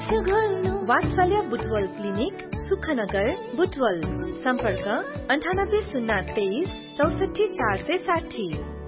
वात्सल्य बुटवल क्लिनिक सुखनगर बुटवल सम्पर्क 9803 64460।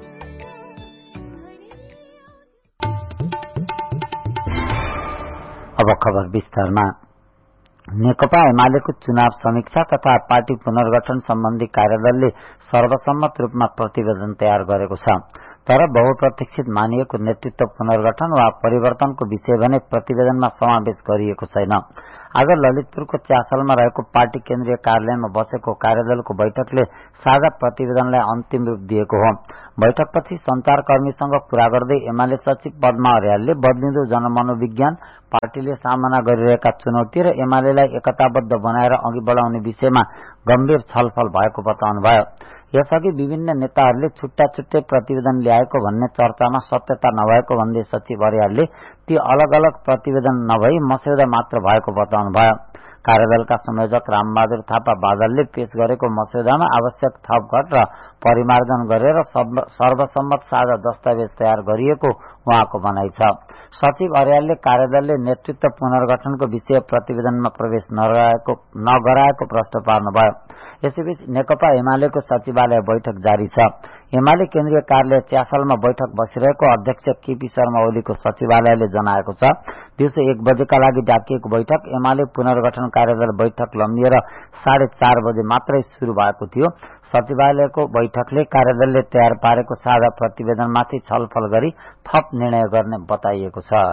अब खबर विस्तारमा। नेकपा एमालेको चुनाव समीक्षा तथा पार्टी पुनर्गठन सम्बन्धी कार्यदलले सर्वसम्मत रूपमा प्रतिवेदन तयार गरेको छ। तर बहुप्रतीक्षित मानिएको नेतृत्व पुनर्गठन वा परिवर्तनको विषय भने प्रतिवेदनमा समावेश गरिएको छैन। आज ललितपुरको च्यासलमा रहेको पार्टी केन्द्रीय कार्यालयमा बसेको कार्यदलको बैठकले साझा प्रतिवेदनलाई अन्तिम रूप दिएको हो। बैठकपछि संचारकर्मीसँग कुरा गर्दै एमाले सचिव पद्मा अर्यालले बदलिँदो जनमनोविज्ञान, पार्टीले सामना गरिरहेका चुनौती र एमालेलाई एकताबद्ध बनाएर अघि बढाउने विषयमा गम्भीर छलफल भएको बताउनुभयो। यसअघि विभिन्न नेताहरूले छुट्टा छुट्टै प्रतिवेदन ल्याएको भन्ने चर्चामा सत्यता नभएको भन्दै सचिव अर्यालले ती अलग अलग प्रतिवेदन नभई मस्यौदा मात्र भएको बताउनुभयो। कार्यदलका संयोजक रामबहादुर थापा बादलले पेश गरेको मस्यौदामा आवश्यक थपघट र परिमार्जन गरेर सर्वसम्मत साझा दस्तावेज तयार गरिएको उहाँको भनाइ छ। सचिव अर्यालले कार्यदलले नेतृत्व पुनर्गठनको विषय प्रतिवेदनमा प्रवेश नगराएको प्रश्न पार्नुभयो। यसैबीच नेकपा एमालेको सचिवालय बैठक जारी छ। एमाले केन्द्रीय कार्यालय च्यासलमा बैठक बसिरहेको अध्यक्ष केपी शर्मा ओलीको सचिवालयले जनाएको छ। दिउँसो 1 बजेका लागि डाकिएको बैठक एमाले पुनर्गठन कार्यदल बैठक लम्बिएर 4:30 बजे मात्रै शुरू भएको थियो। सचिवालयको बैठकले कार्यदलले तयार पारेको साझा प्रतिवेदनमाथि छलफल गरी थप निर्णय गर्ने बताइएको छ।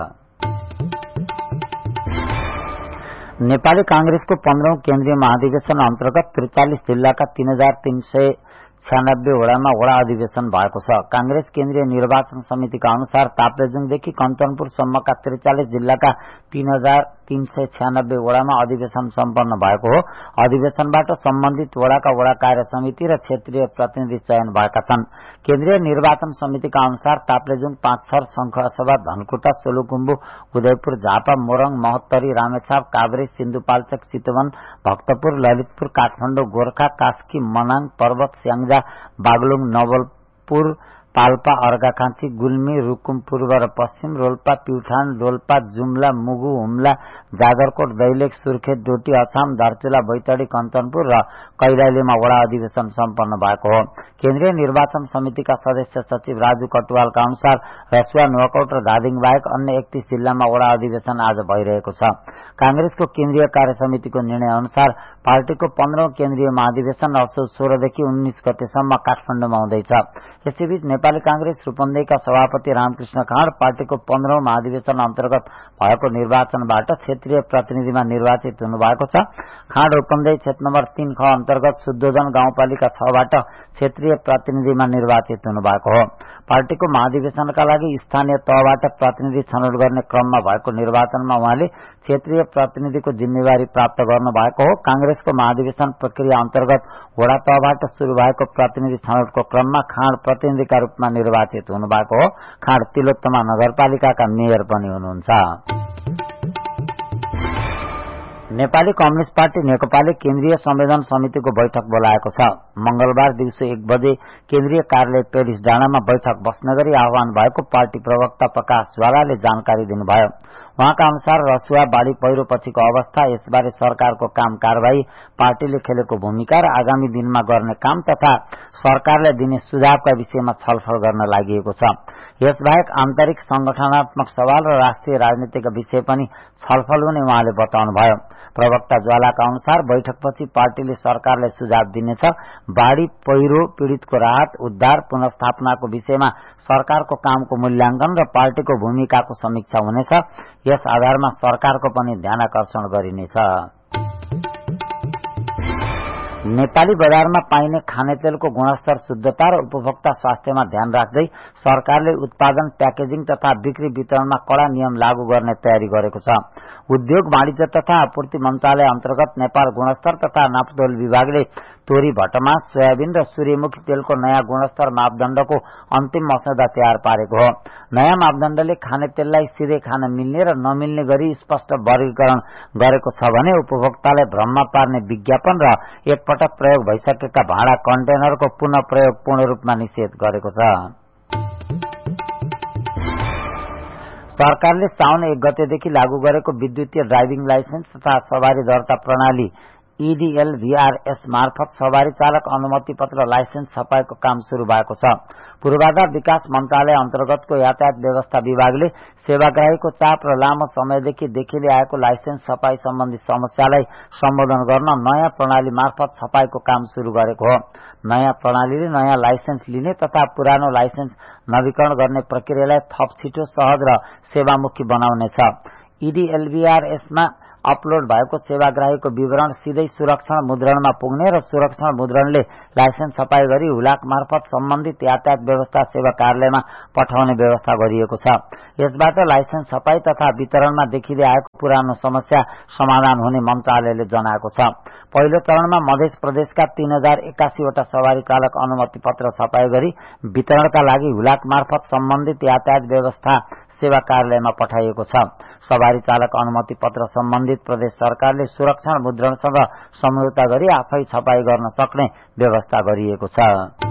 नेपाली कांग्रेसको 15औं केन्द्रीय महाधिवेशन अन्तर्गत 43 जिल्लाका 3396 वडामा वडा अधिवेशन भएको छ। कांग्रेस केन्द्रीय निर्वाचन समितिका अनुसार ताप्लेजुङदेखि कञ्चनपुरसम्मका 43 जिल्लाका 3396 वडामा अधिवेशन सम्पन्न भएको हो। अधिवेशनबाट सम्बन्धित वडाका वडा कार्य समिति र क्षेत्रीय प्रतिनिधि चयन भएका छन्। केन्द्रीय निर्वाचन समितिका अनुसार ताप्लेजुङ, पाँचथर, शंखसभा, धनकुटा, सोलुखुम्बु, उदयपुर, झापा, मोरङ, महोत्तरी, रामेछाप, काभ्रे, सिन्धुपाल्चोक, चितवन, भक्तपुर, ललितपुर, काठमाडौँ, गोर्खा, कास्की, मनाङ, पर्वत, स्याङ्जा, बागलुङ, नवलपुर, पाल्पा, अर्घाखाँची, गुल्मी, रुकुम पूर्व र पश्चिम, रोल्पा, प्युठान, रोल्पा, जुम्ला, मुगु, हुम्ला, जागरकोट, दैलेख, सुर्खेत, डोटी, अछाम, दार्चुला, बैतडी, कञ्चनपुर र कैलालीमा वडा अधिवेशन सम्पन्न भएको हो। केन्द्रीय निर्वाचन समितिका सदस्य सचिव राजु कटुवालका अनुसार रसुवा, नुवाकोट र धादिङ बाहेक अन्य 31 जिल्लामा वडा अधिवेशन आज भइरहेको छ। कांग्रेसको केन्द्रीय कार्य समितिको निर्णय अनुसार पार्टीको 15औं केन्द्रीय महाधिवेशन असोज 16 देखि 19 गतेसम्म काठमाडौँमा हुँदैछ। यसैबीच नेपाली कांग्रेस रूपन्देहीका सभापति रामकृष्ण खाँड पार्टीको 15औं महाधिवेशन अन्तर्गत भएको निर्वाचनबाट क्षेत्रीय प्रतिनिधिमा निर्वाचित हुनुभएको छ। खाँड रूपन्देही क्षेत्र नम्बर 3 ख अन्तर्गत शुद्धोधन गाउँपालिका 6 बाट क्षेत्रीय प्रतिनिधिमा निर्वाचित हुनुभएको हो। पार्टीको महाधिवेशनका लागि स्थानीय तहबाट प्रतिनिधि छनौट गर्ने क्रममा भएको निर्वाचनमा उहाँले क्षेत्रीय प्रतिनिधिको जिम्मेवारी प्राप्त गर्नु भएको हो। कांग्रेसको महाधिवेशन प्रक्रिया अन्तर्गत वडा तहबाट शुरू भएको प्रतिनिधि छनौटको क्रममा खाँड प्रतिनिधिका रूपमा निर्वाचित हुनुभएको हो। खाँड तिलोत्तमा नगरपालिकाका मेयर पनि हुनुहुन्छ। नेपाली कम्युनिस्ट पार्टी नेकपाले केन्द्रीय संवेदन समितिको बैठक बोलाएको छ। मंगलबार दिउँसो 1 बजे केन्द्रीय कार्यालय पेरिस डाँडामा बैठक बस्न गरी आह्वान भएको पार्टी प्रवक्ता प्रकाश ज्वालाले जानकारी दिनुभयो। उहाँका अनुसार रसुवा बाढ़ी पहिरो पछिको अवस्था, यसबारे सरकारको काम कारबाही, पार्टीले खेलेको भूमिका र आगामी दिनमा गर्ने काम तथा सरकारले दिने सुझावका विषयमा छलफल गर्न लागि छ। यसबाहेक आन्तरिक संगठनात्मक सवाल र राष्ट्रिय राजनीतिका विषय पनि छलफल हुने उहाँले बताउनुभयो। प्रवक्ता ज्वालाका अनुसार बैठकपछि पार्टीले सरकारलाई सुझाव दिनेछ। बाढ़ी पहिरो पीड़ितको राहत, उद्धार, पुनर्स्थापनाको विषयमा सरकारको कामको मूल्याङ्कन र पार्टीको भूमिकाको समीक्षा हुनेछ। यस आधारमा सरकारको पनि ध्यानाकर्षण गरिनेछ। नेपाली बजारमा पाइने खानेतेलको गुणस्तर, शुद्धता र उपभोक्ता स्वास्थ्यमा ध्यान राख्दै सरकारले उत्पादन, प्याकेजिङ तथा बिक्री वितरणमा कड़ा नियम लागू गर्ने तयारी गरेको छ। उद्योग, वाणिज्य तथा आपूर्ति मन्त्रालय अन्तर्गत नेपाल गुणस्तर तथा नापतोल विभागले तोरी, भटमास, सोयाबिन र सूर्यमुखी तेलको नयाँ गुणस्तर मापदण्डको अन्तिम मस्यौदा तयार पारेको हो। नयाँ मापदण्डले खानेतेललाई सिधै खान मिल्ने र नमिल्ने गरी स्पष्ट वर्गीकरण गरेको छ भने उपभोक्तालाई भ्रममा पार्ने विज्ञापन र एकपटक प्रयोग भइसकेका भाँडा कन्टेनरको पुनः प्रयोग पूर्ण रूपमा निषेध गरेको छ। सरकारले साउन 1 गतेदेखि लागू गरेको विद्युतीय ड्राइभिङ लाइसेन्स तथा सवारी दर्ता प्रणाली EDLVRS मार्फत सवारी चालक अनुमति पत्र लाइसेन्स छपाईको काम शुरू भएको छ। पूर्वाधार विकास मन्त्रालय अन्तर्गतको यातायात व्यवस्था विभागले सेवाग्राहीको चाप र लामो समयदेखि देखिँदै आएको लाइसेन्स छपाई सम्बन्धी समस्यालाई सम्बोधन गर्न नयाँ प्रणाली मार्फत छपाईको काम शुरू गरेको हो। नयाँ प्रणालीले नयाँ लाइसेन्स लिने तथा पुरानो लाइसेन्स नवीकरण गर्ने प्रक्रियालाई थप छिटो, सहज र सेवामुखी बनाउनेछ। EDLVRS मा अपलोड भएको सेवाग्राहीको विवरण सिधै सुरक्षण मुद्रणमा पुग्ने र सुरक्षण मुद्रणले लाइसेन्स छपाई गरी हुलाक मार्फत सम्बन्धित यातायात व्यवस्था सेवा कार्यालयमा पठाउने व्यवस्था गरिएको छ। यसबाट लाइसेन्स छपाई तथा वितरणमा देखिँदै आएको पुरानो समस्या समाधान हुने मन्त्रालयले जनाएको छ। पहिलो चरणमा मध्य प्रदेशका 3081 वटा सवारी चालक अनुमति पत्र छपाई गरी वितरणका लागि हुलाक मार्फत सम्बन्धित यातायात व्यवस्था सेवा कार्यालयमा पठाइएको छ। सवारी चालक अनुमति पत्र सम्बन्धित प्रदेश सरकारले सुरक्षण मुद्रणसँग सम्झौता गरी आफै छपाई गर्न सक्ने व्यवस्था गरिएको छ।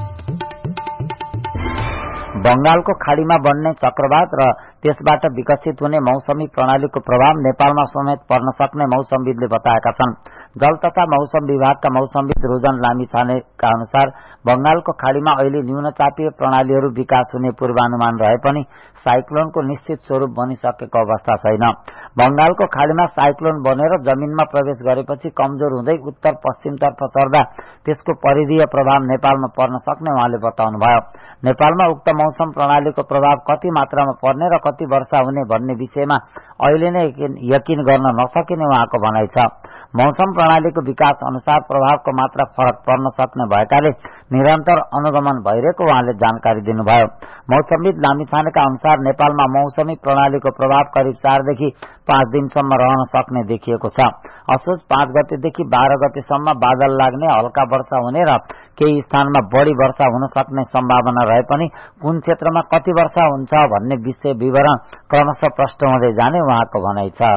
बंगालको खाड़ीमा बन्ने चक्रवात र त्यसबाट विकसित हुने मौसमी प्रणालीको प्रभाव नेपालमा समेत पर्न सक्ने मौसमविदले बताएका छन्। जल तथा मौसम विभागका मौसमविद रोजन लामिछानेका अनुसार बंगालको खाड़ीमा अहिले न्यूनचापीय प्रणालीहरू विकास हुने पूर्वानुमान रहे पनि साइक्लोनको निश्चित स्वरूप बनिसकेको अवस्था छैन। बंगालको खाड़ीमा साइक्लोन बनेर जमिनमा प्रवेश गरेपछि कमजोर हुँदै उत्तर पश्चिमतर्फ सर्दा त्यसको परिधीय प्रभाव नेपालमा पर्न सक्ने उहाँले बताउनुभयो। नेपालमा उक्त मौसम प्रणालीको प्रभाव कति मात्रामा पर्ने र कति वर्षा हुने भन्ने विषयमा अहिले नै यकिन गर्न नसकिने उहाँको भनाइ छ। मौसम प्रणालीको विकास अनुसार प्रभावको मात्रा फरक पर्न सक्ने भएकाले निरन्तर अनुगमन भइरहेको उहाँले जानकारी दिनुभयो। मौसमविद लामिछानेका अनुसार नेपालमा मौसमी प्रणालीको प्रभाव करिब 4 देखि 5 दिनसम्म रहन सक्ने देखिएको छ। असोज 5 गतेदेखि 12 गतेसम्म बादल लाग्ने, हल्का वर्षा हुने र केही स्थानमा बढ़ी वर्षा हुन सक्ने सम्भावना रहे पनि कुन क्षेत्रमा कति वर्षा हुन्छ भन्ने विषय विवरण क्रमशः प्रष्ट हुँदै जाने उहाँको भनाइ छ।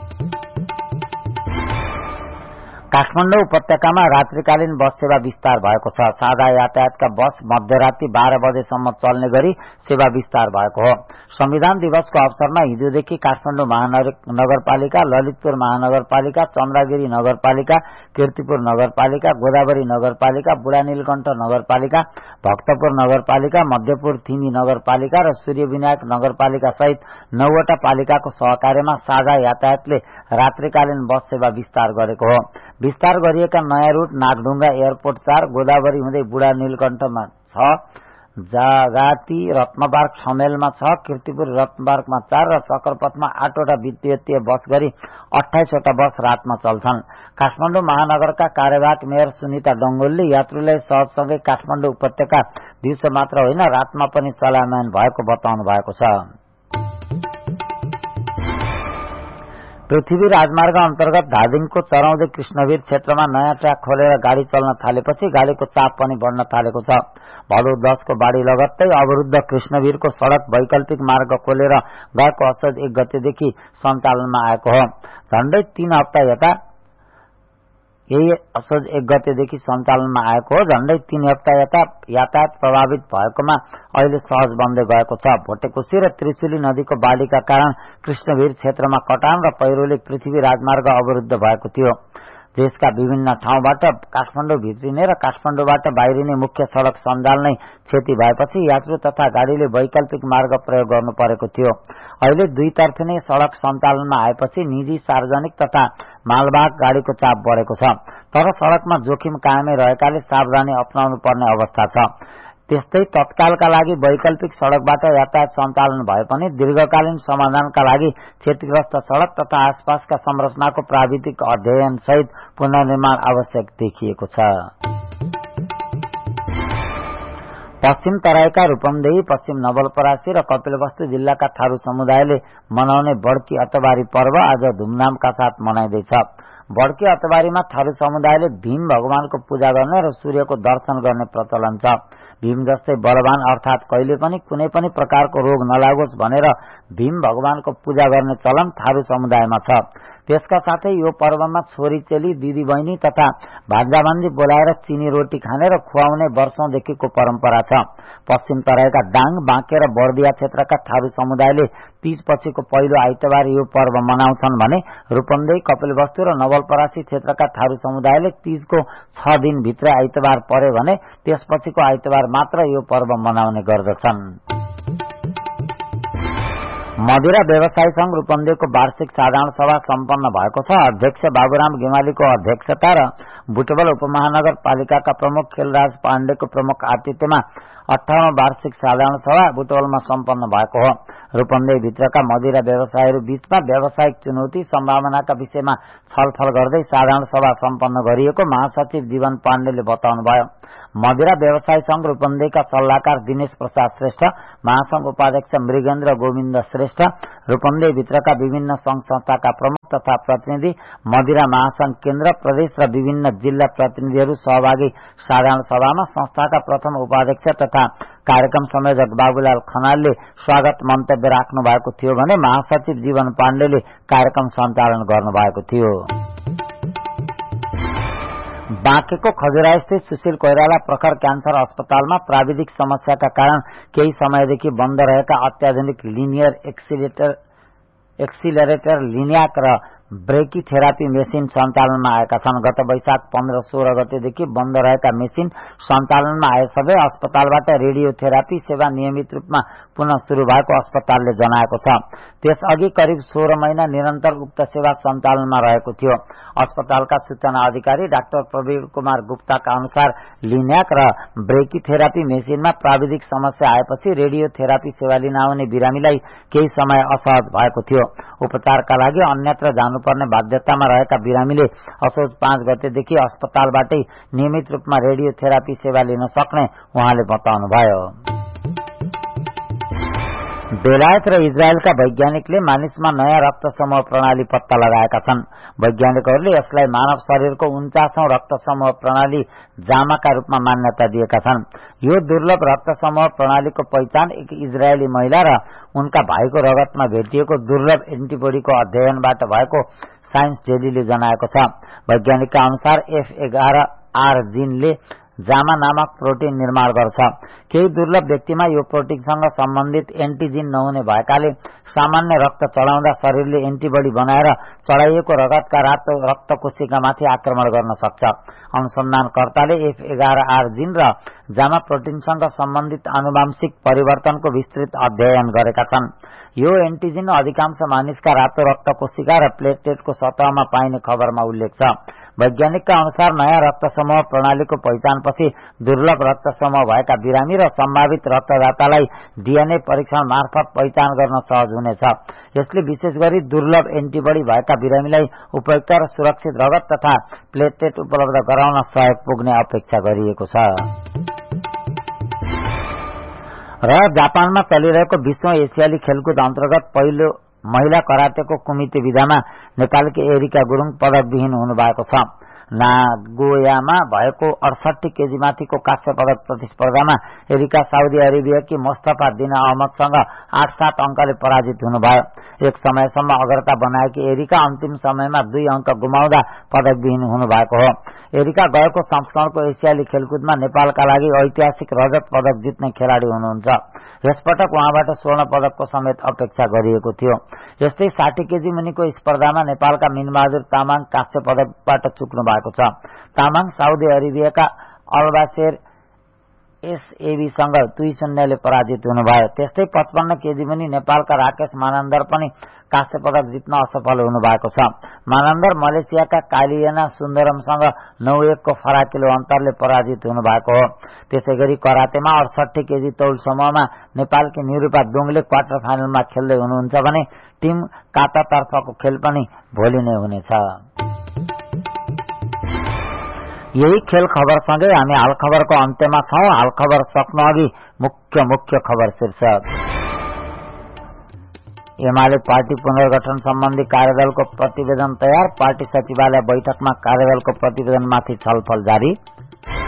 काठमाडौँ उपत्यकामा रात्रिकालीन बस सेवा विस्तार भएको छ। साझा यातायातका बस मध्यराति 12 बजेसम्म चल्ने गरी सेवा विस्तार भएको हो। संविधान दिवसको अवसरमा हिजोदेखि काठमाडौँ महानगरपालिका, ललितपुर महानगरपालिका, चन्द्रगिरी नगरपालिका, कीर्तिपुर नगरपालिका, गोदावरी नगरपालिका, बुढानीलकण्ठ नगरपालिका, भक्तपुर नगरपालिका, मध्यपुर थिमी नगरपालिका र सूर्यविनायक नगरपालिका सहित 9 वटा पालिकाको सहकार्यमा साझा यातायातले रात्रिकालीन बस सेवा विस्तार गरेको हो। विस्तार गरिएका नयाँ रूट नागढुङ्गा एयरपोर्ट 4, गोदावरी हुँदै बुढा नीलकण्ठमा 6, जागाती रत्नपार्क छमेलमा 6, कीर्तिपुर रत्नपार्कमा 4 र चक्रपथमा 8 वटा विद्युतीय बस गरी 28 वटा बस रातमा चल्छन्। काठमाडौँ महानगरका कार्यवाहक मेयर सुनिता डंगोलले यात्रुलाई सहजसँगै काठमाडौँ उपत्यका दिउँसो मात्र होइन रातमा पनि चलायमान भएको बताउनु भएको छ। पृथ्वी राजमार्ग अन्तर्गत धादिङको चरौदे कृष्णवीर क्षेत्रमा नयाँ ट्र्याक खोलेर गाड़ी चल्न थालेपछि गाड़ीको चाप पनि बढ्न थालेको छ। भदौ 10 को बाढ़ी लगत्तै अवरुद्ध कृष्णवीरको सड़क वैकल्पिक मार्ग खोलेर गएको असोज 1 गतेदेखि सञ्चालनमा आएको हो। झण्डै 3 हप्ता यता यातायात प्रभावित भएकोमा अहिले सहज बन्दै गएको छ। भोटेकोशी र त्रिशुली नदीको बाढ़ीका कारण कृष्णवीर क्षेत्रमा कटान र पहिरोले पृथ्वी राजमार्ग अवरुद्ध भएको थियो। देशका विभिन्न ठाउँबाट काठमाडौँ भित्रिने र काठमाडौँबाट बाहिरिने मुख्य सड़क सञ्जाल नै क्षति भएपछि यात्रु तथा गाड़ीले वैकल्पिक मार्ग प्रयोग गर्नु परेको थियो। अहिले दुईतर्फे नै सड़क सञ्चालनमा आएपछि निजी, सार्वजनिक तथा मालवाहक गाड़ीको चाप बढेको छ। तर सड़कमा जोखिम कायमै रहेकाले सावधानी अपनाउनु पर्ने अवस्था छ। त्यस्तै तत्कालका लागि वैकल्पिक सड़कबाट यातायात सञ्चालन भए पनि दीर्घकालीन समाधानका लागि क्षतिग्रस्त सड़क तथा आसपासका संरचनाको प्राविधिक अध्ययन सहित पुनर्निर्माण आवश्यक देखिएको छ। पश्चिम तराईका रूपन्देही, पश्चिम नवलपरासी र कपिलवस्तु जिल्लाका थारू समुदायले मनाउने बड्की अतबारी पर्व आज धुमधामका साथ मनाइँदैछ। बड्की अतबारीमा थारू समुदायले भीम भगवानको पूजा गर्ने र सूर्यको दर्शन गर्ने प्रचलन छ। भीम जस्तै बलवान अर्थात कहिले पनि कुनै पनि प्रकारको रोग नलागोस् भनेर भीम भगवानको पूजा गर्ने चलन थारू समुदायमा छ। त्यसका साथै यो पर्वमा छोरी चेली दिदी बहिनी तथा भान्जाभान्जी बोलाएर चिनी रोटी खाने र खुवाउने वर्षौंदेखिको परम्परा छ। पश्चिम तराईका दाङ, बाँके र बर्दिया क्षेत्रका थारू समुदायले तीजपछिको पहिलो आइतबार यो पर्व मनाउँछन् भने रूपन्देही, कपिलवस्तु र नवलपरासी क्षेत्रका थारू समुदायले तीजको 6 दिनभित्र आइतबार पर्यो भने त्यसपछिको आइतबार मात्र यो पर्व मनाउने गर्दछन्। मदिरा व्यवसायी संघ रूपन्देहीको वार्षिक साधारण सभा सम्पन्न भएको छ। अध्यक्ष बाबुराम गेमालीको अध्यक्षता र बुटवल उपमहानगरपालिकाका प्रमुख खेलराज पाण्डेको प्रमुख आतिथ्यमा 58औं वार्षिक साधारण सभा बुटवलमा सम्पन्न भएको हो। रूपन्देही भित्रका मदिरा व्यवसायीहरू बीचमा व्यावसायिक चुनौती सम्भावनाका विषयमा छलफल गर्दै साधारण सभा सम्पन्न गरिएको महासचिव जीवन पाण्डेले बताउनुभयो। मदिरा व्यवसायी संघ रूपन्देहीका सल्लाहकार दिनेश प्रसाद श्रेष्ठ, महासंघ उपाध्यक्ष मृगेन्द्र गोविन्द श्रेष्ठ, रूपन्देही भित्रका विभिन्न संघ संस्थाका प्रमुख तथा प्रतिनिधि, मदिरा महासंघ केन्द्र, प्रदेश र विभिन्न जिल्ला प्रतिनिधिहरू सहभागी साधारण सभामा संस्थाका प्रथम उपाध्यक्ष तथा कार्यक्रम संयोजक बाबुलाल खनालले स्वागत मन्तव्य राख्नु भएको थियो भने महासचिव जीवन पाण्डेले कार्यक्रम सञ्चालन गर्नुभएको थियो। बाँकेको खजुरास्थित सुशील कोइराला प्रखर क्यान्सर अस्पतालमा प्राविधिक समस्याका कारण केही समयदेखि बन्द रहेका अत्याधुनिक लिनियर एक्सिलरेटर लिनियाक र ब्रेकी थेरापी मेसिन सञ्चालनमा आएका छन्। गत वैशाख 15-16 गतेदेखि बन्द रहेका मेसिन सञ्चालनमा आएसँगै अस्पतालबाट रेडियोथेरापी सेवा नियमित रूपमा पुनः शुरू भएको अस्पतालले जनाएको छ। त्यसअघि करिब 16 महिना निरन्तर उक्त सेवा सञ्चालनमा रहेको थियो। अस्पतालका सूचना अधिकारी डाक्टर प्रवीण कुमार गुप्ताका अनुसार लिन्याक र ब्रेकी थेरापी मेसिनमा प्राविधिक समस्या आएपछि रेडियोथेरापी सेवा लिन आउने बिरामीलाई केही समय असहज भएको थियो। उपचारका लागि अन्यत्र जानुपर्ने बाध्यतामा रहेका बिरामीले असोज 5 गतेदेखि अस्पतालबाटै नियमित रूपमा रेडियोथेरापी सेवा लिन सक्ने उहाँले बताउनुभयो। बेलायत र इजरायलका वैज्ञानिकले मानिसमा नयाँ रक्त समूह प्रणाली पत्ता लगाएका छन्। वैज्ञानिकहरूले यसलाई मानव शरीरको 49औं रक्त समूह प्रणाली जामाका रूपमा मान्यता दिएका छन्। यो दुर्लभ रक्त समूह प्रणालीको पहिचान एक इजरायली महिला र उनका भाइको रगतमा भेटिएको दुर्लभ एन्टिबडीको अध्ययनबाट भएको साइन्स डेलीले जनाएको छ। वैज्ञानिकका अनुसार F11R जीनले जामा नामक प्रोटिन निर्माण गर्छ। केही दुर्लभ व्यक्तिमा यो प्रोटिनसँग सम्बन्धित एन्टिजिन नहुने भएकाले सामान्य रक्त चढाउँदा शरीरले एन्टिबडी बनाएर चढाइएको रगतका रातो रक्तकोशिकामाथि आक्रमण गर्न सक्छ। अनुसन्धानकर्ताले F11R जीन र जामा प्रोटिनसँग सम्बन्धित आनुवांशिक परिवर्तनको विस्तृत अध्ययन गरेका छन्। यो एन्टिजिन अधिकांश मानिसका रातो रक्तकोशिका र प्लेटलेटको सतहमा पाइने खबरमा उल्लेख छ। वैज्ञानिकका अनुसार नयाँ रक्त समूह प्रणालीको पहिचानपछि दुर्लभ रक्त समूह भएका बिरामी र सम्भावित रक्तदातालाई डीएनए परीक्षण मार्फत पहिचान गर्न सहज हुनेछ। यसले विशेष गरी दुर्लभ एन्टिबडी भएका बिरामीलाई उपयुक्त र सुरक्षित रगत तथा प्लेटलेट उपलब्ध गराउन सहयोग पुग्ने अपेक्षा गरिएको छ। र जापानमा चलिरहेको विश्व एसियाली खेलकुद अन्तर्गत पहिलो महिला कराटेको कुमिते विधामा नेपालकी एरिका गुरुङ पदकविहीन हुनुभएको छ। नागोयामा भएको 68 केजी माथिको काँस्य पदक प्रतिस्पर्धामा एरिका साउदी अरेबियाकी मोस्तफा दिन अहमदसँग 8-7 अंकले पराजित हुनुभयो। एक समयसम्म अग्रता बनाएकी एरिका अन्तिम समयमा 2 अंक गुमाउँदा पदकविहीन हुनुभएको हो। एरिका गएको संस्करणको एसियाली खेलकुदमा नेपालका लागि ऐतिहासिक रजत पदक जित्ने खेलाडी हुनुहुन्छ। यसपटक उहाँबाट स्वर्ण पदकको समेत अपेक्षा गरिएको थियो। यस्तै 60 केजी मुनिको स्पर्धामा नेपालका मिनबहादुर तामाङ काँस्य पदकबाट चुक्नु भएको छ। तामाङ साउदी अरेबियाका अल्बासेर एसएबीसँग 2-0 पराजित हुनुभयो। त्यस्तै 55 केजी मुनि नेपालका राकेश मानन्दर पनि काँस्य पदक जित्न असफल हुनुभएको छ। मानन्दर मलेसियाका कालियाना सुन्दरमसँग 9-1 को फराकिलो अन्तरले पराजित हुनुभएको हो। त्यसैगरी करातेमा 68 केजी तौल समूहमा नेपालकी निरूपा दोङले क्वार्टर फाइनलमा खेल्दै हुनुहुन्छ भने टिम कातातर्फको खेल पनि भोलि नै हुनेछ। यही खेल खबरसँगै हामी हाल खबरको अन्त्यमा छौं। हाल खबर सक्नु अघि मुख्य खबर शीर्षक। एमाले पार्टी पुनर्गठन सम्बन्धी कार्यदलको प्रतिवेदन तयार। पार्टी सचिवालय बैठकमा कार्यदलको प्रतिवेदनमाथि छलफल जारी।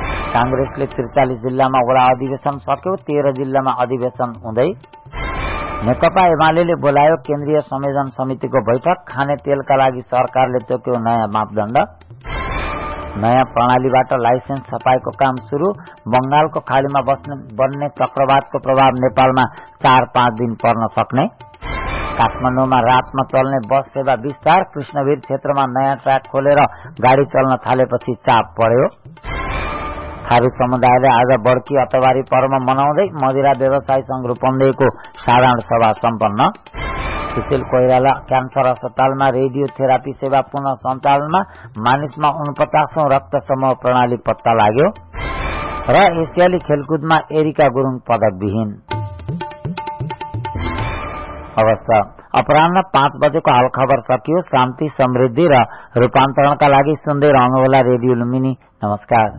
कांग्रेसले 43 जिल्लामा वडा अधिवेशन सक्यो, 13 जिल्लामा अधिवेशन हुँदै। नेकपा एमाले बोलायो केन्द्रीय संयोजन समितिको बैठक। खाने तेलका लागि सरकारले तोक्यो नयाँ मापदण्ड। नयाँ प्रणालीबाट लाइसेन्स छपाईको काम शुरू। बंगालको खाड़ीमा बन्ने चक्रवातको प्रभाव नेपालमा 4-5 दिन पर्न सक्ने। काठमाडौँमा रातमा चल्ने बस सेवा विस्तार। कृष्णवीर क्षेत्रमा नयाँ ट्र्याक खोलेर गाड़ी चल्न थालेपछि चाप पर्यो। थारू समुदायले आज बड्की अतवारी पर्व मनाउँदै मदिरा व्यवसायी संघ रूपन्देहीको साधारण सभा सम्पन्न। सुशील कोइराला क्यान्सर अस्पतालमा रेडियोथेरापी सेवा पुनः सञ्चालनमा। मानिसमा 49औं रक्त समूह प्रणाली पत्ता लाग्यो। र एसियाली खेलकुदमा एरिका गुरुङ पदकविहीन। अवस्था अपराह्न 5 बजेको हाल खबर सकियो। शान्ति, समृद्धि र रूपान्तरणका लागि सुन्दै रहनुहोला रेडियो लुम्बिनी। नमस्कार।